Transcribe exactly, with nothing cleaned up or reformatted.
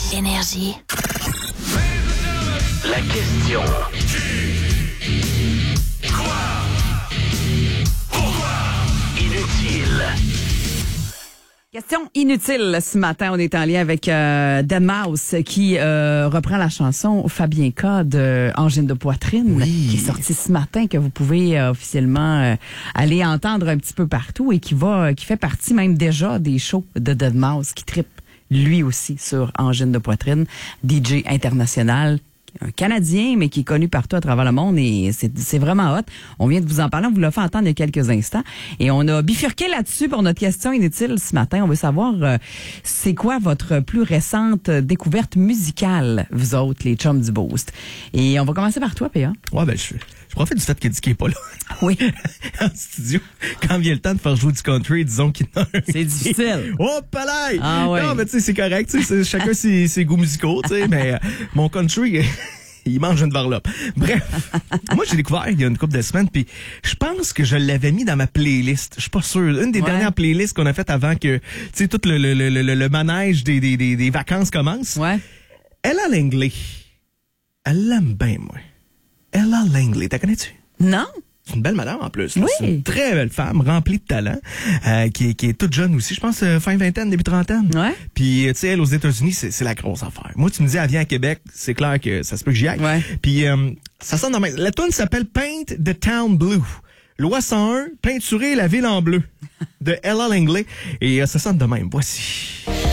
Énergie. La question. Qui? Quoi? Pourquoi? Inutile. Question inutile ce matin. On est en lien avec euh, deadmau five qui euh, reprend la chanson Fabien K de Angine de poitrine, Oui. qui est sortie ce matin, que vous pouvez euh, officiellement euh, aller entendre un petit peu partout et qui va, qui fait partie même déjà des shows de deadmau five, qui trippe lui aussi sur Angine de poitrine, D J international. Un Canadien, mais qui est connu partout à travers le monde et c'est, c'est vraiment hot. On vient de vous en parler, on vous l'a fait entendre il y a quelques instants et on a bifurqué là-dessus pour notre question inutile ce matin. On veut savoir euh, c'est quoi votre plus récente découverte musicale, vous autres, les chums du Boost. Et on va commencer par toi, P A. Ouais, ben, je, je profite du fait qu'il dit qu'il est pas là. Oui. En studio. Quand vient le temps de faire jouer du country, disons qu'il en a un. C'est difficile. Oh, palais! Ah ouais. Non, mais tu sais, c'est correct, tu sais, c'est- chacun ses, ses goûts musicaux, tu sais, mais euh, mon country, il mange une varlope. Bref, moi, j'ai découvert il y a une couple de semaines, puis je pense que je l'avais mis dans ma playlist. Je suis pas sûr. Une des Ouais. dernières playlists qu'on a faites avant que, tu sais, tout le, le, le, le, le manège des, des, des, des vacances commence. Ouais. Ella Langley. Elle l'aime bien, moi. Ella Langley, t'as connais-tu? Non? C'est une belle madame en plus. là. Oui. C'est une très belle femme, remplie de talent, euh, qui, est, qui est toute jeune aussi. Je pense euh, fin vingtaine, début trentaine. Ouais. Puis, euh, tu sais, elle, aux États-Unis, c'est, c'est la grosse affaire. Moi, tu me dis, elle vient à Québec, c'est clair que ça se peut que j'y aille. Ouais. Puis, euh, ça sonne dans ma... La tune s'appelle Paint the Town Blue. Loi cent un, peinturer la ville en bleu, de Ella Langley. Et euh, ça sonne de même. Voici.